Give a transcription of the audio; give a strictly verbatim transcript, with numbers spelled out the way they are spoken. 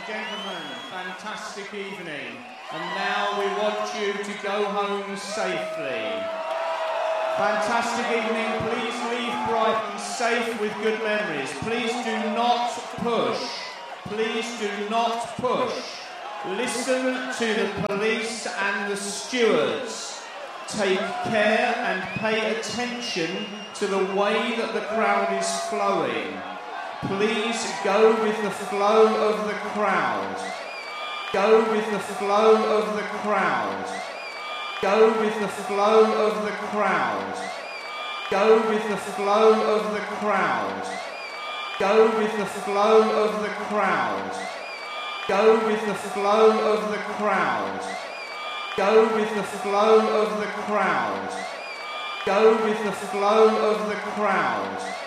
gentlemen, fantastic evening. And now we want you to go home safely. Fantastic evening. Please leave Brighton safe with good memories. Please do not push. Please do not push. Listen to the police and the stewards. Take care and pay attention to the way that the crowd is flowing. Please go with the flow of the crowd. Go with the flow of the crowd. Go with the flow of the crowd. Go with the flow of the crowd. Go with the flow of the crowd. Go with the flow of the crowd. Go with the flow of the crowd. Go with the flow of the crowd.